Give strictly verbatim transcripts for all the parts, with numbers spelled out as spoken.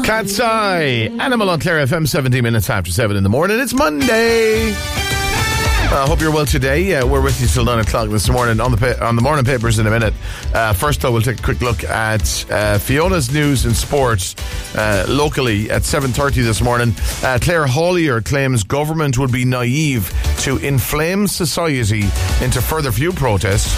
Cat's Eye, Animal on Clare F M, seventeen minutes after seven in the morning. It's Monday. I uh, hope you're well today. Uh, we're with you till nine o'clock this morning on the pa- on the morning papers in a minute. Uh, first, though, we'll take a quick look at uh, Fiona's news in sports uh, locally at seven thirty this morning. Uh, Claire Hollier claims government would be naive to inflame society into further few protests.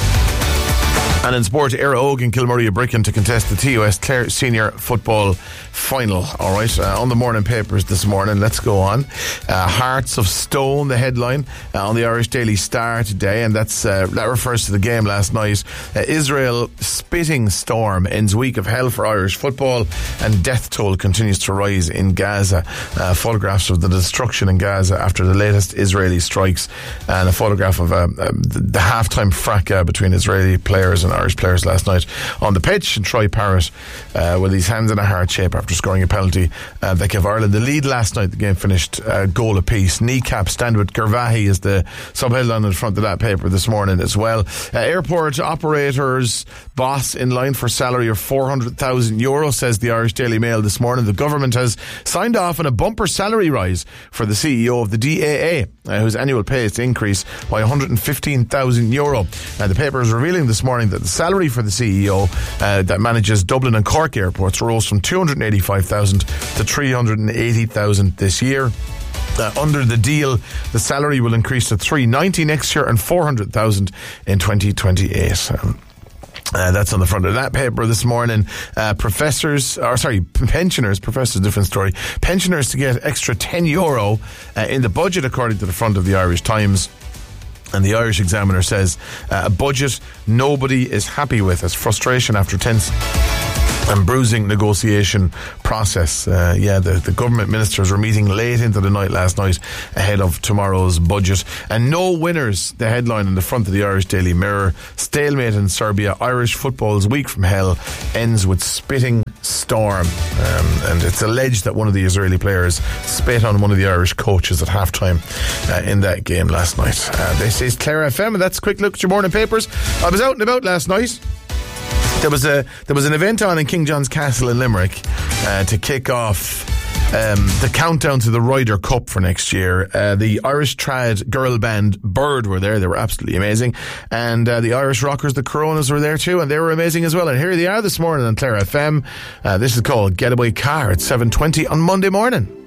And in sport, Éire Óg and Kilmaria Bricken to contest the T O S Clare Senior Football Final. All right, uh, on the morning papers this morning, let's go on. Uh, Hearts of Stone, the headline uh, on the Irish Daily Star today, and that's uh, that refers to the game last night. Uh, Israel spitting storm ends week of hell for Irish football, and death toll continues to rise in Gaza. Uh, photographs of the destruction in Gaza after the latest Israeli strikes, and a photograph of uh, uh, the halftime fracas between Israeli players and Irish players last night on the pitch. And Troy Parrott uh, with his hands in a heart shape after scoring a penalty uh, that gave Ireland the lead last night. The game finished uh, goal apiece. Kneecap stand with Gervahi is the sub-headline in front of that paper this morning as well. Uh, airport operators boss in line for salary of four hundred thousand euro, says the Irish Daily Mail this morning. The government has signed off on a bumper salary rise for the C E O of the D A A, uh, whose annual pay is to increase by one hundred fifteen thousand euro. Uh, the paper is revealing this morning that the salary for the C E O uh, that manages Dublin and Cork airports rose from two hundred eighty-five thousand to three hundred eighty thousand this year. Uh, under the deal, the salary will increase to three hundred ninety next year and four hundred thousand in twenty twenty-eight. Um, Uh, that's on the front of that paper this morning. Uh, professors, or sorry, pensioners, professors, different story. Pensioners to get extra ten euro uh, in the budget, according to the front of the Irish Times. And the Irish Examiner says uh, a budget nobody is happy with as frustration after tense and bruising negotiation process. Uh, yeah, the, the government ministers were meeting late into the night last night ahead of tomorrow's budget. And no winners, the headline in the front of the Irish Daily Mirror. Stalemate in Serbia. Irish football's week from hell ends with spitting storm. Um, and it's alleged that one of the Israeli players spit on one of the Irish coaches at halftime uh, in that game last night. Uh, this is Clare F M, and that's a quick look at your morning papers. I was out and about last night. There was a there was an event on in King John's Castle in Limerick uh, to kick off um, the countdown to the Ryder Cup for next year. Uh, the Irish trad girl band Bird were there. They were absolutely amazing. And uh, the Irish rockers, the Coronas, were there too, and they were amazing as well. And here they are this morning on Clare F M. Uh, this is called Getaway Car at seven twenty on Monday morning.